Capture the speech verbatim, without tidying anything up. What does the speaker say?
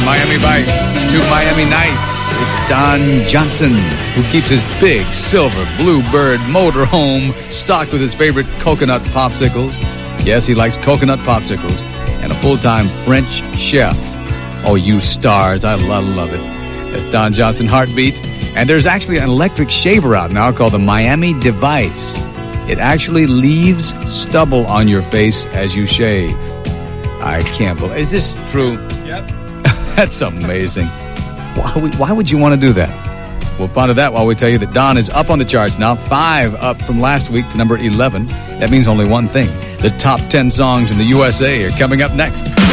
Miami Vice to Miami Nice. It's Don Johnson, who keeps his big silver Bluebird motorhome stocked with his favorite coconut popsicles. Yes, he likes coconut popsicles. And a full-time French chef. Oh, you stars. I love, love it. That's Don Johnson Heartbeat. And there's actually an electric shaver out now called the Miami Device. It actually leaves stubble on your face as you shave. I can't believe. Is this true? Yep. That's amazing. Why, why would you want to do that? We'll find out that while we tell you that Don is up on the charts now. Five up from last week to number eleven. That means only one thing. The top ten songs in the U S A are coming up next.